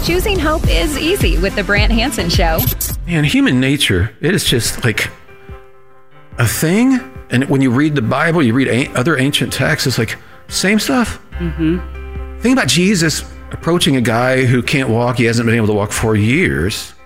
Choosing hope is easy with the Brant Hansen Show. Man, human nature, it is just like a thing. And when you read the Bible, you read other ancient texts, it's like, same stuff. Think about Jesus approaching a guy who can't walk. He hasn't been able to walk for years.